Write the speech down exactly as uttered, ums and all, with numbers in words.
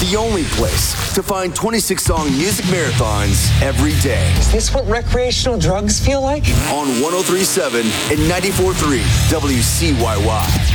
the only place to find twenty-six song music marathons every day. Is this what recreational drugs feel like? On one oh three point seven and ninety-four point three W C Y Y.